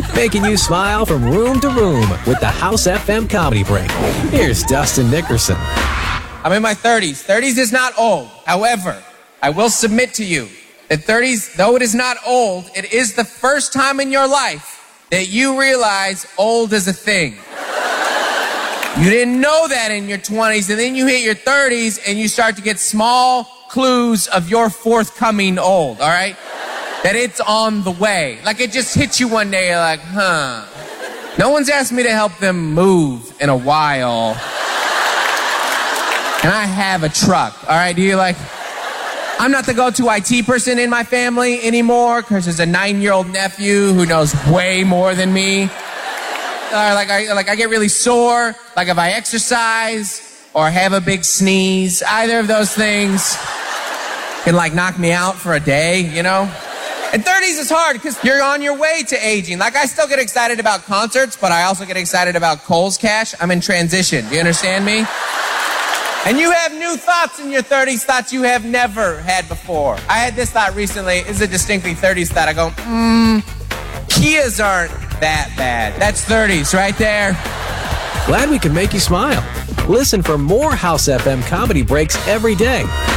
making you smile from room to room with the House FM Comedy Break. Here's Dustin Nickerson. I'm in my 30s. 30s is not old. However, I will submit to you that 30s, though it is not old, it is the first time in your life that you realize old is a thing. You didn't know that in your 20s, and then you hit your 30s, and you start to get small clues of your forthcoming old, all right? That it's on the way. Like it just hits you one day, you're like, huh. No one's asked me to help them move in a while. And I have a truck, all right? Do you like... I'm not the go-to IT person in my family anymore because there's a 9-year-old nephew who knows way more than me. I get really sore, like if I exercise or have a big sneeze. Either of those things can like knock me out for a day, you know? And 30s is hard because you're on your way to aging. Like I still get excited about concerts, but I also get excited about Kohl's Cash. I'm in transition. Do you understand me? And you have new thoughts in your 30s, thoughts you have never had before. I had this thought recently. It's a distinctly 30s thought. I go, Kias aren't that bad. That's 30s right there. Glad we could make you smile. Listen for more House FM Comedy Breaks every day